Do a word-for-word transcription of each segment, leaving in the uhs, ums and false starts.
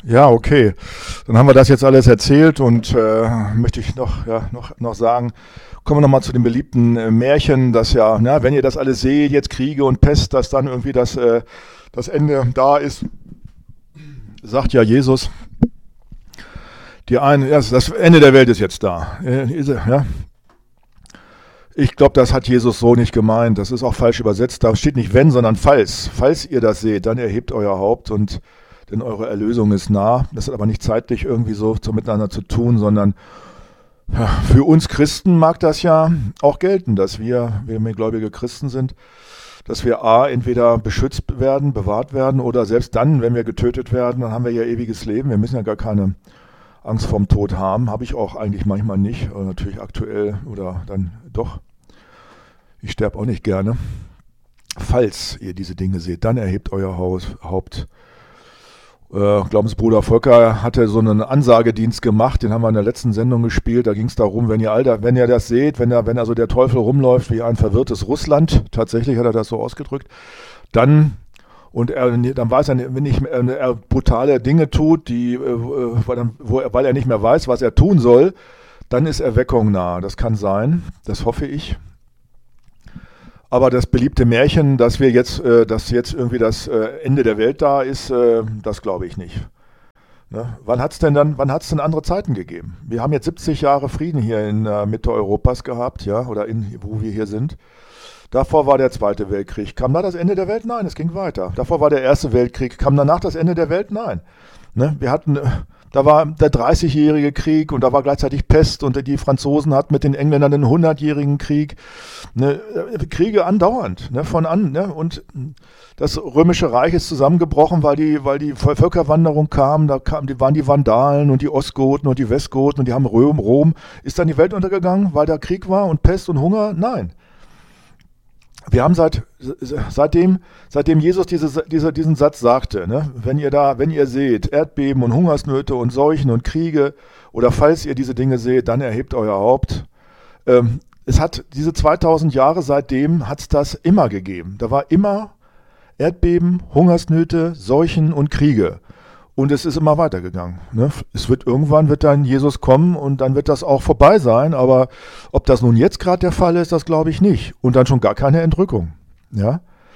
Ja, okay. Dann haben wir das jetzt alles erzählt und äh, möchte ich noch, ja, noch, noch sagen, kommen wir nochmal zu dem beliebten äh, Märchen, dass ja, na, wenn ihr das alles seht, jetzt Kriege und Pest, dass dann irgendwie das, äh, das Ende da ist, sagt ja Jesus. Die einen, ja, das Ende der Welt ist jetzt da. Äh, ist er, ja. Ich glaube, das hat Jesus so nicht gemeint. Das ist auch falsch übersetzt. Da steht nicht wenn, sondern falls. Falls ihr das seht, dann erhebt euer Haupt und denn eure Erlösung ist nah. Das hat aber nicht zeitlich irgendwie so miteinander zu tun, sondern ja, für uns Christen mag das ja auch gelten, dass wir, wenn wir gläubige Christen sind, dass wir a. entweder beschützt werden, bewahrt werden oder selbst dann, wenn wir getötet werden, dann haben wir ja ewiges Leben. Wir müssen ja gar keine Angst vorm Tod haben. Habe ich auch eigentlich manchmal nicht. Oder natürlich aktuell oder dann doch. Ich sterbe auch nicht gerne. Falls ihr diese Dinge seht, dann erhebt euer Haus, Haupt. Äh, Glaubensbruder Volker hatte so einen Ansagedienst gemacht, den haben wir in der letzten Sendung gespielt. Da ging es darum, wenn ihr all da, wenn ihr das seht, wenn, er, wenn also der Teufel rumläuft wie ein verwirrtes Russland, tatsächlich hat er das so ausgedrückt, dann und er, dann weiß er, wenn ich, er brutale Dinge tut, die, weil, dann, wo er, weil er nicht mehr weiß, was er tun soll, dann ist Erweckung nahe. Das kann sein, das hoffe ich. Aber das beliebte Märchen, dass wir jetzt, äh, dass jetzt irgendwie das äh, Ende der Welt da ist, äh, das glaube ich nicht. Ne? Wann hat es denn dann, wann hat es denn andere Zeiten gegeben? Wir haben jetzt siebzig Jahre Frieden hier in äh, Mitte Europas gehabt, ja, oder in, wo wir hier sind. Davor war der Zweite Weltkrieg. Kam da das Ende der Welt? Nein, es ging weiter. Davor war der Erste Weltkrieg. Kam danach das Ende der Welt? Nein. Ne? Wir hatten, da war der dreißigjährige Krieg und da war gleichzeitig Pest und die Franzosen hatten mit den Engländern den hundertjährigen Krieg. Ne? Kriege andauernd, ne? Von an. Ne? Und das Römische Reich ist zusammengebrochen, weil die, weil die Völkerwanderung kam. Da kam, die waren die Vandalen und die Ostgoten und die Westgoten und die haben Rom, Rom. Ist dann die Welt untergegangen, weil da Krieg war und Pest und Hunger? Nein. Wir haben seit, seitdem, seitdem Jesus diese, diese, diesen Satz sagte, ne, wenn ihr da, wenn ihr seht, Erdbeben und Hungersnöte und Seuchen und Kriege, oder falls ihr diese Dinge seht, dann erhebt euer Haupt. Ähm, es hat diese zweitausend Jahre seitdem hat es das immer gegeben. Da war immer Erdbeben, Hungersnöte, Seuchen und Kriege. Und es ist immer weitergegangen. Ne? Es wird irgendwann wird dann Jesus kommen und dann wird das auch vorbei sein. Aber ob das nun jetzt gerade der Fall ist, das glaube ich nicht. Und dann schon gar keine Entrückung. Ja?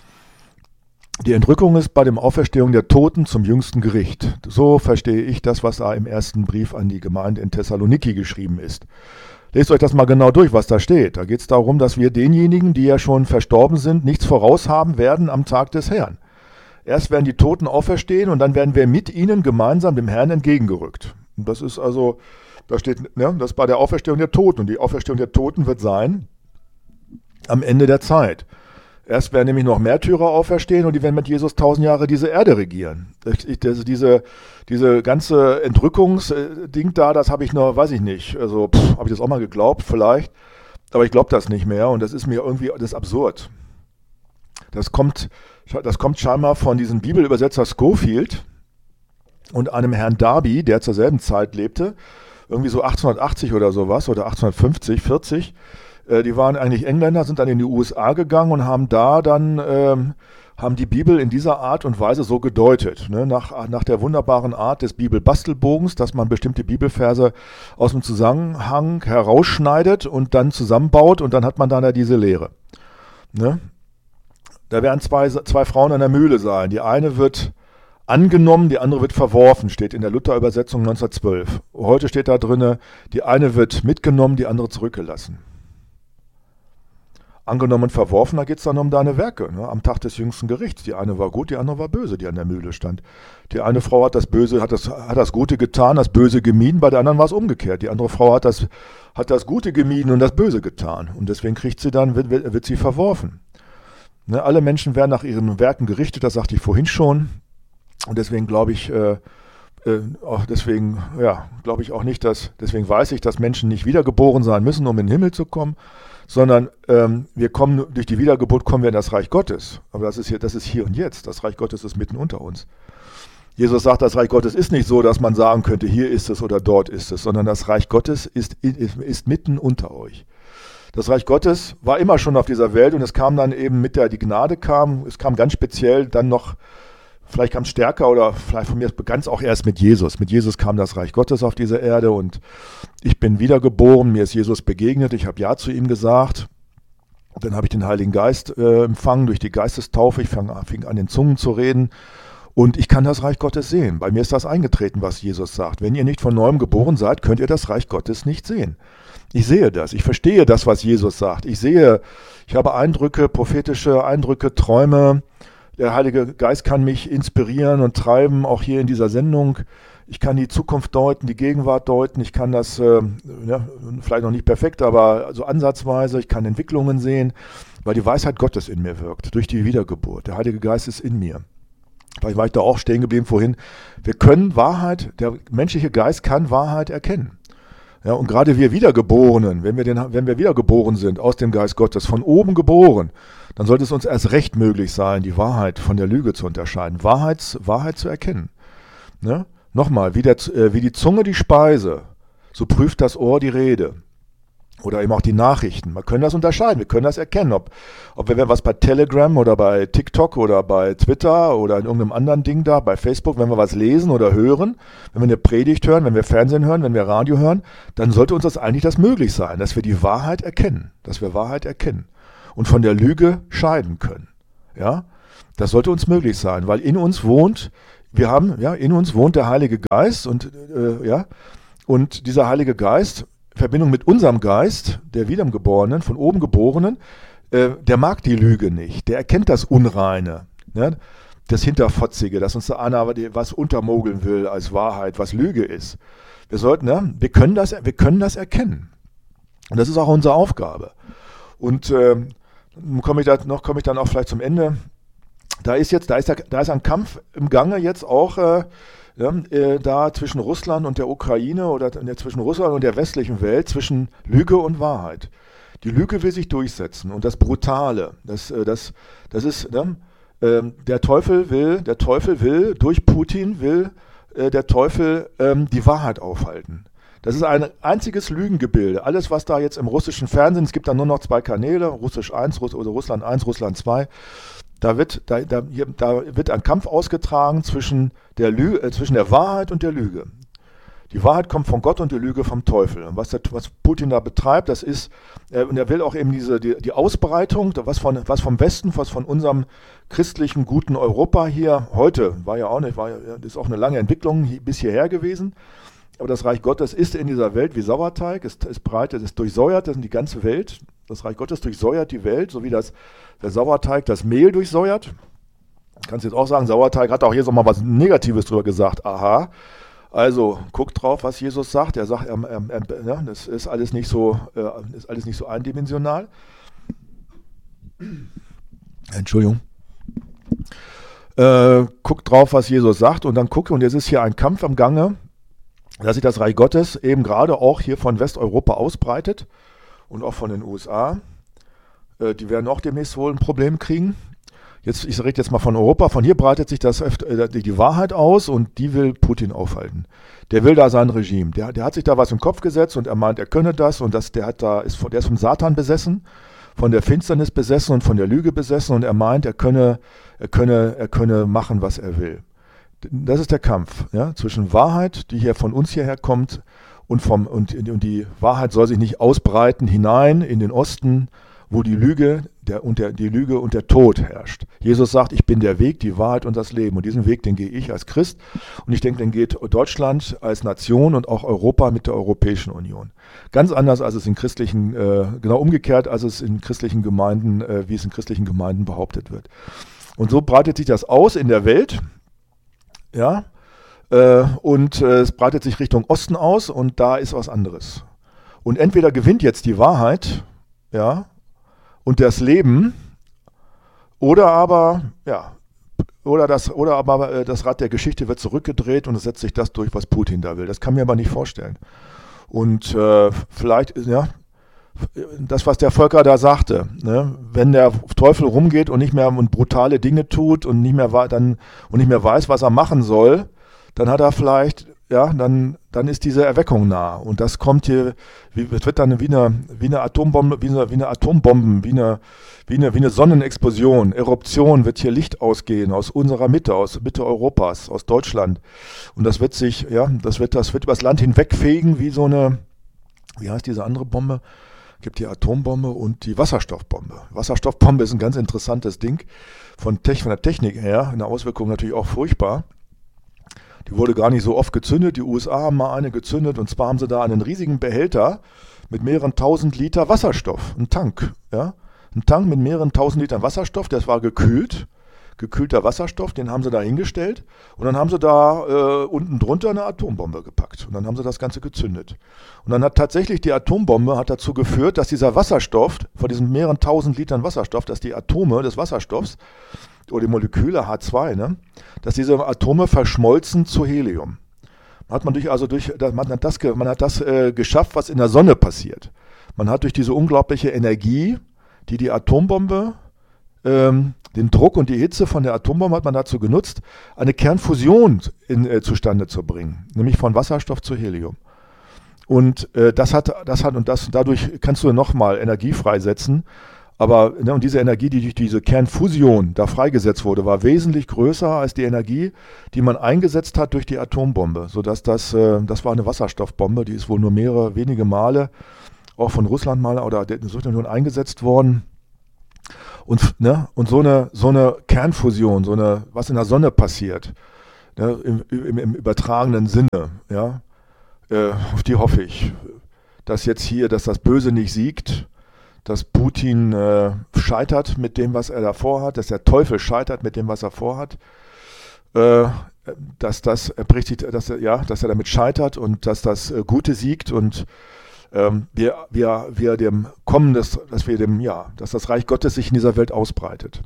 Die Entrückung ist bei dem Auferstehung der Toten zum jüngsten Gericht. So verstehe ich das, was da im ersten Brief an die Gemeinde in Thessaloniki geschrieben ist. Lest euch das mal genau durch, was da steht. Da geht es darum, dass wir denjenigen, die ja schon verstorben sind, nichts voraushaben werden am Tag des Herrn. Erst werden die Toten auferstehen und dann werden wir mit ihnen gemeinsam dem Herrn entgegengerückt. Und das ist also, da steht, ne, das ist bei der Auferstehung der Toten. Und die Auferstehung der Toten wird sein am Ende der Zeit. Erst werden nämlich noch Märtyrer auferstehen und die werden mit Jesus tausend Jahre diese Erde regieren. Ich, das, diese, diese ganze Entrückungsding da, das habe ich noch, weiß ich nicht. Also habe ich das auch mal geglaubt, vielleicht. Aber ich glaube das nicht mehr und das ist mir irgendwie, das ist absurd. Das kommt, das kommt scheinbar von diesem Bibelübersetzer Scofield und einem Herrn Darby, der zur selben Zeit lebte, irgendwie so achtzehnhundertachtzig oder sowas oder achtzehnhundertfünfzig, vierzig. Äh, die waren eigentlich Engländer, sind dann in die U S A gegangen und haben da dann ähm, haben die Bibel in dieser Art und Weise so gedeutet, ne? nach, nach der wunderbaren Art des Bibelbastelbogens, dass man bestimmte Bibelverse aus dem Zusammenhang herausschneidet und dann zusammenbaut und dann hat man dann da diese Lehre. Ne? Da werden zwei, zwei Frauen an der Mühle sein. Die eine wird angenommen, die andere wird verworfen, steht in der Luther-Übersetzung neunzehnhundertzwölf. Heute steht da drin, die eine wird mitgenommen, die andere zurückgelassen. Angenommen und verworfen, da geht es dann um deine Werke, ne? Am Tag des jüngsten Gerichts. Die eine war gut, die andere war böse, die an der Mühle stand. Die eine Frau hat das Böse, hat das, hat das Gute getan, das Böse gemieden, bei der anderen war es umgekehrt. Die andere Frau hat das, hat das Gute gemieden und das Böse getan. Und deswegen kriegt sie dann, wird, wird sie verworfen. Ne, alle Menschen werden nach ihren Werken gerichtet, das sagte ich vorhin schon. Und deswegen glaube ich, äh, äh, auch deswegen, ja, glaube ich auch nicht, dass, deswegen weiß ich, dass Menschen nicht wiedergeboren sein müssen, um in den Himmel zu kommen, sondern ähm, wir kommen, durch die Wiedergeburt kommen wir in das Reich Gottes. Aber das ist hier, das ist hier und jetzt. Das Reich Gottes ist mitten unter uns. Jesus sagt, das Reich Gottes ist nicht so, dass man sagen könnte, hier ist es oder dort ist es, sondern das Reich Gottes ist, ist, ist mitten unter euch. Das Reich Gottes war immer schon auf dieser Welt und es kam dann eben mit der, die Gnade kam, es kam ganz speziell dann noch vielleicht kam es stärker oder vielleicht von mir begann es auch erst mit Jesus. Mit Jesus kam das Reich Gottes auf diese Erde und ich bin wiedergeboren, mir ist Jesus begegnet, ich habe Ja zu ihm gesagt. Dann habe ich den Heiligen Geist äh, empfangen durch die Geistestaufe, ich fang, fing an, in Zungen zu reden und ich kann das Reich Gottes sehen. Bei mir ist das eingetreten, was Jesus sagt. Wenn ihr nicht von Neuem geboren seid, könnt ihr das Reich Gottes nicht sehen. Ich sehe das, ich verstehe das, was Jesus sagt. Ich sehe, ich habe Eindrücke, prophetische Eindrücke, Träume. Der Heilige Geist kann mich inspirieren und treiben, auch hier in dieser Sendung. Ich kann die Zukunft deuten, die Gegenwart deuten. Ich kann das, äh, ja, vielleicht noch nicht perfekt, aber so ansatzweise. Ich kann Entwicklungen sehen, weil die Weisheit Gottes in mir wirkt, durch die Wiedergeburt. Der Heilige Geist ist in mir. Vielleicht war ich da auch stehen geblieben vorhin. Wir können Wahrheit, der menschliche Geist kann Wahrheit erkennen. Ja, und gerade wir Wiedergeborenen, wenn wir, den, wenn wir wiedergeboren sind, aus dem Geist Gottes, von oben geboren, dann sollte es uns erst recht möglich sein, die Wahrheit von der Lüge zu unterscheiden, Wahrheit, Wahrheit zu erkennen. Ne? Nochmal, wie, der, äh, wie die Zunge die Speise, so prüft das Ohr die Rede. Oder eben auch die Nachrichten. Wir können das unterscheiden, wir können das erkennen, ob, ob wir was bei Telegram oder bei TikTok oder bei Twitter oder in irgendeinem anderen Ding da, bei Facebook, wenn wir was lesen oder hören, wenn wir eine Predigt hören, wenn wir Fernsehen hören, wenn wir Radio hören, dann sollte uns das eigentlich das möglich sein, dass wir die Wahrheit erkennen, dass wir Wahrheit erkennen und von der Lüge scheiden können. Ja, das sollte uns möglich sein, weil in uns wohnt, wir haben, ja, in uns wohnt der Heilige Geist und, äh, ja, und dieser Heilige Geist, Verbindung mit unserem Geist, der Wiedergeborenen, von oben Geborenen, äh, der mag die Lüge nicht, der erkennt das Unreine, ne? Das Hinterfotzige, dass uns da einer was untermogeln will als Wahrheit, was Lüge ist. Wir sollten, ne? wir können das, wir können das erkennen. Und das ist auch unsere Aufgabe. Und äh, komme ich da, noch komme ich dann auch vielleicht zum Ende. Da ist jetzt, da ist, der, da ist ein Kampf im Gange jetzt auch, äh, Ja, äh, da zwischen Russland und der Ukraine oder äh, zwischen Russland und der westlichen Welt, zwischen Lüge und Wahrheit. Die Lüge will sich durchsetzen und das Brutale, das, äh, das, das ist, ne, äh, der Teufel will, der Teufel will, durch Putin will äh, der Teufel ähm, die Wahrheit aufhalten. Das ist ein einziges Lügengebilde. Alles, was da jetzt im russischen Fernsehen, es gibt da nur noch zwei Kanäle, Russisch eins Russ, oder Russland eins, Russland zwei, Da wird, da, da, hier, da wird ein Kampf ausgetragen zwischen der, Lü äh, zwischen der Wahrheit und der Lüge. Die Wahrheit kommt von Gott und die Lüge vom Teufel. Und was, der, was Putin da betreibt, das ist, äh, und er will auch eben diese, die, die Ausbreitung, was, von, was vom Westen, was von unserem christlichen, guten Europa hier, heute, war ja auch nicht, war ja, ist auch eine lange Entwicklung hier, bis hierher gewesen, aber das Reich Gottes ist in dieser Welt wie Sauerteig, es ist breit, es ist durchsäuert, das ist die ganze Welt. Das Reich Gottes durchsäuert die Welt, so wie das, der Sauerteig das Mehl durchsäuert. Kannst jetzt auch sagen, Sauerteig hat auch hier so mal was Negatives drüber gesagt. Aha, also guckt drauf, was Jesus sagt. Er sagt, er, er, er, ja, das ist alles nicht so, äh, ist alles nicht so eindimensional. Entschuldigung. Äh, guckt drauf, was Jesus sagt und dann guckt, und jetzt ist hier ein Kampf am Gange, dass sich das Reich Gottes eben gerade auch hier von Westeuropa ausbreitet. Und auch von den U S A. Äh, die werden auch demnächst wohl ein Problem kriegen. Jetzt, ich rede jetzt mal von Europa. Von hier breitet sich das, äh, die Wahrheit aus und die will Putin aufhalten. Der will da sein Regime. Der, der hat sich da was im Kopf gesetzt und er meint, er könne das und das, der, hat da, ist, der ist vom Satan besessen, von der Finsternis besessen und von der Lüge besessen und er meint, er könne, er könne, er könne machen, was er will. Das ist der Kampf, ja, zwischen Wahrheit, die hier von uns hierher kommt, Und, vom, und, und die Wahrheit soll sich nicht ausbreiten hinein in den Osten, wo die Lüge, der, und der, die Lüge und der Tod herrscht. Jesus sagt, ich bin der Weg, die Wahrheit und das Leben. Und diesen Weg, den gehe ich als Christ. Und ich denke, den geht Deutschland als Nation und auch Europa mit der Europäischen Union. Ganz anders, als es in christlichen, äh, genau umgekehrt, als es in christlichen Gemeinden, äh, wie es in christlichen Gemeinden behauptet wird. Und so breitet sich das aus in der Welt, ja, und es breitet sich Richtung Osten aus und da ist was anderes. Und entweder gewinnt jetzt die Wahrheit, ja, und das Leben, oder aber, ja, oder das, oder aber das Rad der Geschichte wird zurückgedreht und es setzt sich das durch, was Putin da will. Das kann mir aber nicht vorstellen. Und äh, vielleicht, ja, das, was der Volker da sagte, ne? Wenn der Teufel rumgeht und nicht mehr und brutale Dinge tut und nicht mehr, dann, und nicht mehr weiß, was er machen soll, dann hat er vielleicht ja, dann, dann ist diese Erweckung nah. Und das kommt hier, wie, es wird dann wie eine, wie eine Atombombe, wie eine, wie eine Atombomben, wie eine, wie eine, wie eine Sonnenexplosion, Eruption, wird hier Licht ausgehen aus unserer Mitte, aus Mitte Europas, aus Deutschland. Und das wird sich, ja, das wird, das wird übers Land hinwegfegen, wie so eine, wie heißt diese andere Bombe? Es gibt die Atombombe und die Wasserstoffbombe. Wasserstoffbombe ist ein ganz interessantes Ding, von, Tech, von der Technik her, in der Auswirkung natürlich auch furchtbar. Die wurde gar nicht so oft gezündet. Die U S A haben mal eine gezündet und zwar haben sie da einen riesigen Behälter mit mehreren tausend Liter Wasserstoff, ein Tank, ja, ein Tank mit mehreren tausend Litern Wasserstoff, das war gekühlt, gekühlter Wasserstoff, den haben sie da hingestellt und dann haben sie da äh, unten drunter eine Atombombe gepackt und dann haben sie das Ganze gezündet. Und dann hat tatsächlich die Atombombe hat dazu geführt, dass dieser Wasserstoff, von diesen mehreren tausend Litern Wasserstoff, dass die Atome des Wasserstoffs oder die Moleküle H zwei, ne, dass diese Atome verschmolzen zu Helium. Hat man durch, also durch, man hat das, man hat das äh, geschafft, was in der Sonne passiert. Man hat durch diese unglaubliche Energie, die die Atombombe, ähm, den Druck und die Hitze von der Atombombe hat man dazu genutzt, eine Kernfusion in, äh, zustande zu bringen, nämlich von Wasserstoff zu Helium. Und äh, das hat, das hat und das, dadurch kannst du nochmal Energie freisetzen. Aber ne, und diese Energie, die durch diese Kernfusion da freigesetzt wurde, war wesentlich größer als die Energie, die man eingesetzt hat durch die Atombombe. Sodass das, äh, das war eine Wasserstoffbombe, die ist wohl nur mehrere wenige Male auch von Russland mal oder der Sowjetunion eingesetzt worden. Und, ne, und so eine, so eine Kernfusion, so eine, was in der Sonne passiert, ne, im, im, im übertragenen Sinne, ja, äh, auf die hoffe ich, dass jetzt hier, dass das Böse nicht siegt, dass Putin äh, scheitert mit dem, was er da vorhat, dass der Teufel scheitert mit dem, was er vorhat, äh, dass das er bricht sich, dass er, ja, dass er damit scheitert und dass das äh, Gute siegt und ähm, wir, wir, wir dem kommen, dass, dass wir dem, ja, dass das Reich Gottes sich in dieser Welt ausbreitet.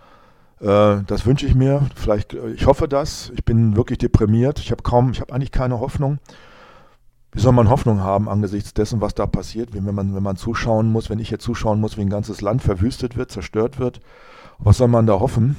Äh, das wünsche ich mir. Vielleicht, ich hoffe das. Ich bin wirklich deprimiert. Ich habe kaum, ich habe eigentlich keine Hoffnung. Wie soll man Hoffnung haben angesichts dessen, was da passiert, wenn man, wenn man zuschauen muss, wenn ich hier zuschauen muss, wie ein ganzes Land verwüstet wird, zerstört wird? Was soll man da hoffen?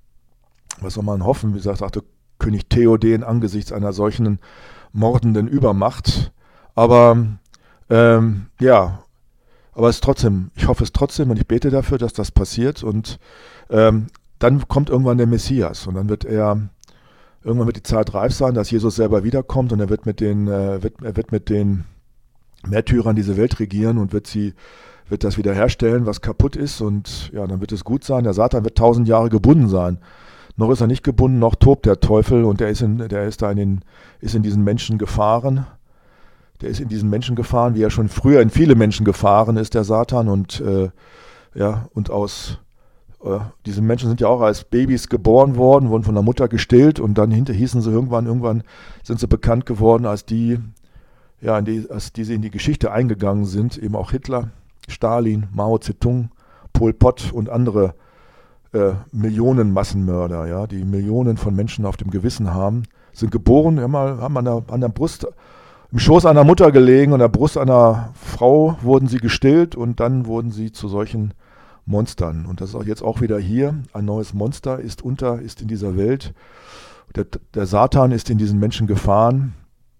Was soll man hoffen? Wie gesagt, sagte König Theoden angesichts einer solchen mordenden Übermacht. Aber ähm, ja, aber es ist trotzdem, ich hoffe es trotzdem und ich bete dafür, dass das passiert. Und ähm, dann kommt irgendwann der Messias und dann wird er Irgendwann wird die Zeit reif sein, dass Jesus selber wiederkommt und er wird mit den, äh, wird, er wird mit den Märtyrern diese Welt regieren und wird sie, wird das wiederherstellen, was kaputt ist und ja, dann wird es gut sein. Der Satan wird tausend Jahre gebunden sein. Noch ist er nicht gebunden, noch tobt der Teufel und der ist in, der ist da in den, ist in diesen Menschen gefahren. Der ist in diesen Menschen gefahren, wie er schon früher in viele Menschen gefahren ist, der Satan und äh, ja, und aus diese Menschen sind ja auch als Babys geboren worden, wurden von der Mutter gestillt und dann hinter hießen sie irgendwann, irgendwann sind sie bekannt geworden als die, ja, die, als die sie in die Geschichte eingegangen sind, eben auch Hitler, Stalin, Mao Zedong, Pol Pot und andere äh, Millionen Massenmörder, ja, die Millionen von Menschen auf dem Gewissen haben, sind geboren, haben, mal, haben an, der, an der Brust, im Schoß einer Mutter gelegen, an der Brust einer Frau wurden sie gestillt und dann wurden sie zu solchen Monstern. Und das ist auch jetzt auch wieder hier. Ein neues Monster ist unter, ist in dieser Welt. Der, der Satan ist in diesen Menschen gefahren.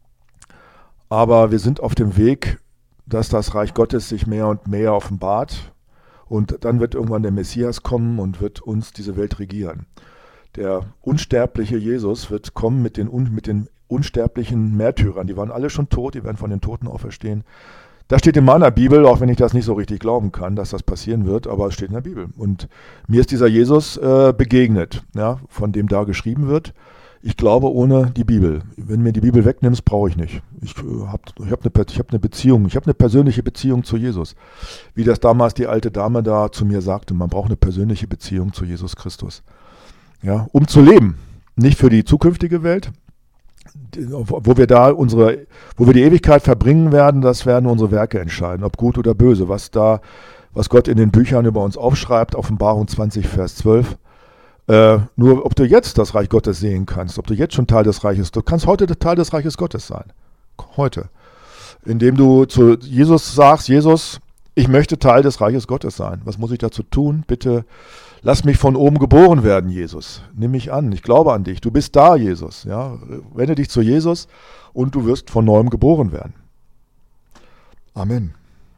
Aber wir sind auf dem Weg, dass das Reich Gottes sich mehr und mehr offenbart. Und dann wird irgendwann der Messias kommen und wird uns diese Welt regieren. Der unsterbliche Jesus wird kommen mit den, mit den unsterblichen Märtyrern. Die waren alle schon tot, die werden von den Toten auferstehen. Das steht in meiner Bibel, auch wenn ich das nicht so richtig glauben kann, dass das passieren wird, aber es steht in der Bibel. Und mir ist dieser Jesus äh, begegnet, ja, von dem da geschrieben wird. Ich glaube ohne die Bibel. Wenn mir die Bibel wegnimmst, brauche ich nicht. Ich äh, habe ich hab eine, ich hab eine Beziehung, ich habe eine persönliche Beziehung zu Jesus. Wie das damals die alte Dame da zu mir sagte, man braucht eine persönliche Beziehung zu Jesus Christus. Ja, um zu leben. Nicht für die zukünftige Welt, wo wir da unsere, wo wir die Ewigkeit verbringen werden, das werden unsere Werke entscheiden, ob gut oder böse, was da, was Gott in den Büchern über uns aufschreibt, Offenbarung zwanzig, Vers zwölf. Äh, nur ob du jetzt das Reich Gottes sehen kannst, ob du jetzt schon Teil des Reiches, du kannst heute Teil des Reiches Gottes sein. Heute. Indem du zu Jesus sagst, Jesus, ich möchte Teil des Reiches Gottes sein. Was muss ich dazu tun? Bitte Lass mich von oben geboren werden, Jesus. Nimm mich an, ich glaube an dich. Du bist da, Jesus. Ja, wende dich zu Jesus und du wirst von neuem geboren werden. Amen.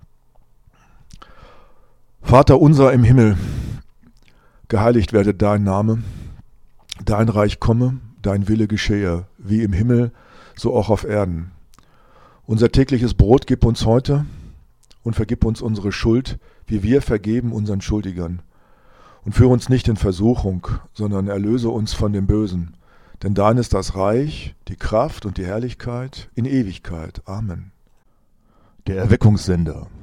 Vater unser im Himmel, geheiligt werde dein Name, dein Reich komme, dein Wille geschehe, wie im Himmel, so auch auf Erden. Unser tägliches Brot gib uns heute und vergib uns unsere Schuld, wie wir vergeben unseren Schuldigern. Und führe uns nicht in Versuchung, sondern erlöse uns von dem Bösen. Denn dein ist das Reich, die Kraft und die Herrlichkeit in Ewigkeit. Amen. Der Erweckungssender.